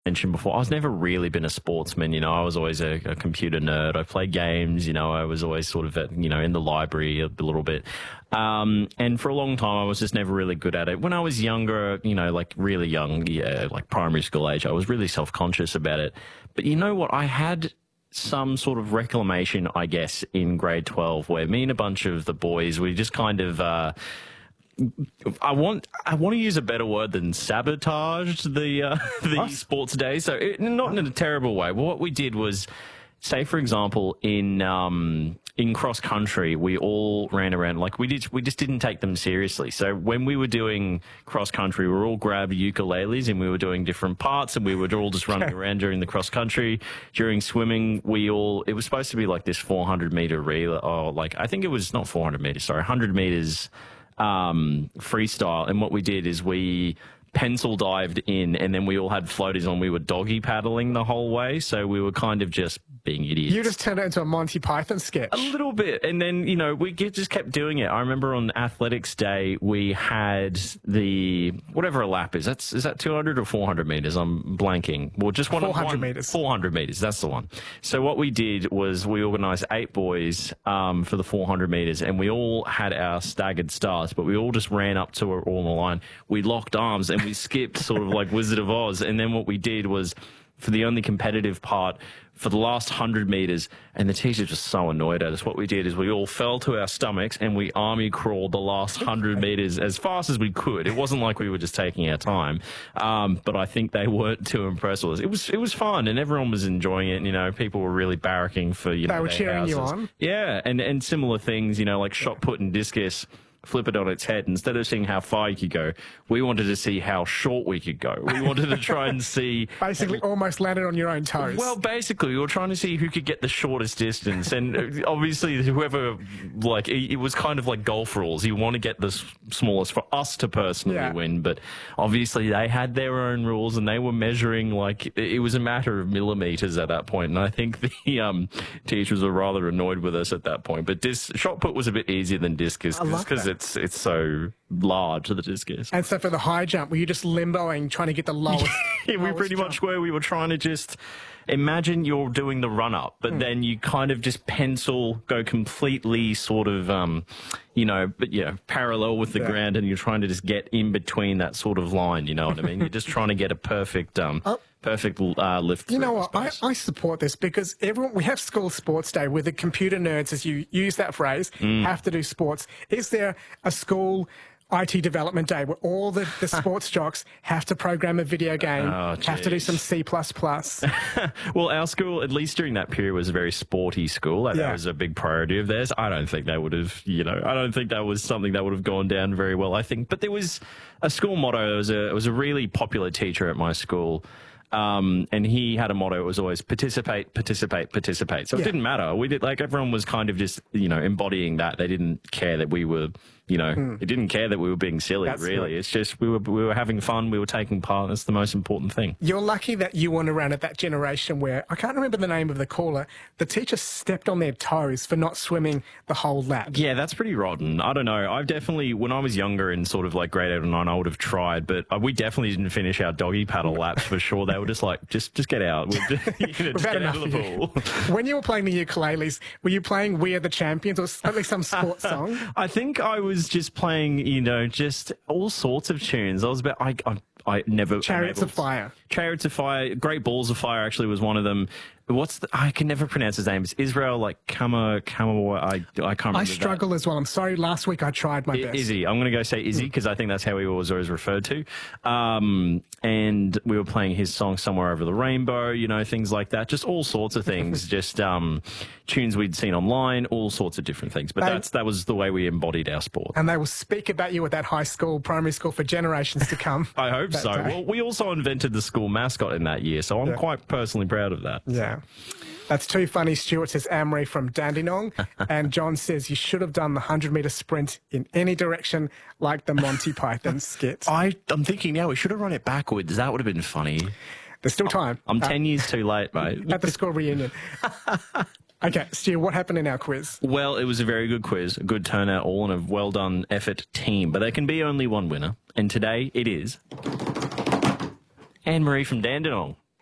mentioned before, I was never really been a sportsman. I was always a computer nerd. I played games. I was always sort of at, in the library a little bit. And for a long time, I was just never really good at it. When I was younger, like really young, like primary school age, I was really self-conscious about it. But you know what? I had some sort of reclamation, I guess, in grade 12, where me and a bunch of the boys, we just kind of, I want to use a better word than sabotaged the sports day. So not in a terrible way. But what we did was, say for example, in cross country, we all ran around like we just didn't take them seriously. So when we were doing cross country, we were all grabbed ukuleles and we were doing different parts, and we were all just running around during the cross country. During swimming, it was supposed to be like this 400-meter relay, or like I think it was not 400 meters, sorry, 100 meters. Freestyle, and what we did is we pencil dived in, and then we all had floaties on. We were doggy paddling the whole way, so we were kind of just being idiots. You just turned it into a Monty Python sketch. A little bit, and then we just kept doing it. I remember on athletics day we had the whatever a lap is. Is that 200 or 400 meters? I'm blanking. Well, just 400 meters. 400 meters. That's the one. So what we did was we organised 8 boys for the 400 meters, and we all had our staggered starts, but we all just ran up to all on the line. We locked arms and we skipped sort of like Wizard of Oz. And then what we did was, for the only competitive part, for the last 100 meters, and the teachers were so annoyed at us, what we did is we all fell to our stomachs and we army crawled the last 100 meters as fast as we could. It wasn't like we were just taking our time, but I think they weren't too impressed with us. It was fun, and everyone was enjoying it. People were really barracking for they were cheering you on. Yeah, and similar things, like shot put and discus. Flip it on its head. Instead of seeing how far you could go, we wanted to see how short we could go. We wanted to try and see... Basically almost landed on your own toes. Well, basically, we were trying to see who could get the shortest distance. And obviously, whoever, it was kind of like golf rules. You want to get the smallest for us to personally win. But obviously, they had their own rules, and they were measuring, it was a matter of millimeters at that point. And I think the teachers were rather annoyed with us at that point. But shot put was a bit easier than discus, because it's so large, the discus. And so for the high jump, were you just limboing, trying to get the lowest? We pretty much were. We were trying to just imagine you're doing the run up, but then you kind of just go completely sort of, parallel with the ground, and you're trying to just get in between that sort of line. You know what I mean? You're just trying to get a perfect, lift. You know what? I support this, because we have school sports day where the computer nerds, as you use that phrase, have to do sports. Is there a school IT development day where all the sports jocks have to program a video game, have to do some C++? Well, our school, at least during that period, was a very sporty school. That was a big priority of theirs. I don't think they would have, I don't think that was something that would have gone down very well, I think. But there was a school motto. It was a really popular teacher at my school. And he had a motto. It was always participate, participate, participate. So it didn't matter. We did, everyone was kind of just, embodying that. They didn't care that we were, it didn't care that we were being silly, really. It's just we were having fun. We were taking part. That's the most important thing. You're lucky that you weren't around at that generation where, I can't remember the name of the caller, the teacher stepped on their toes for not swimming the whole lap. Yeah, that's pretty rotten. I don't know. I've definitely, when I was younger in sort of grade 8 or 9, I would have tried, but we definitely didn't finish our doggy paddle laps for sure. They were just just get out. Just get out of the pool. When you were playing the ukuleles, were you playing We Are the Champions or at least some sports song? I think I was just playing, just all sorts of tunes. I never... Chariots of Fire. Chariots of Fire. Great Balls of Fire actually was one of them. I can never pronounce his name. It's Israel, Kama, I can't remember. I struggle as well. I'm sorry, last week I tried my best. Izzy. I'm going to go say Izzy, because I think that's how he was always referred to. And we were playing his song Somewhere Over the Rainbow, things like that. Just all sorts of things. Just tunes we'd seen online, all sorts of different things. But that was the way we embodied our sport. And they will speak about you at that primary school for generations to come. I hope so. Day. Well, we also invented the school mascot in that year, so I'm quite personally proud of that. Yeah. That's too funny, Stuart, says Anne-Marie from Dandenong. And John says you should have done the 100-metre sprint in any direction like the Monty Python skit. I'm thinking now we should have run it backwards. That would have been funny. There's still time. I'm 10 years too late, mate. At the school reunion. Okay, Stu, what happened in our quiz? Well, it was a very good quiz, a good turnout, all in a well-done effort team. But there can be only one winner, and today it is Anne-Marie from Dandenong.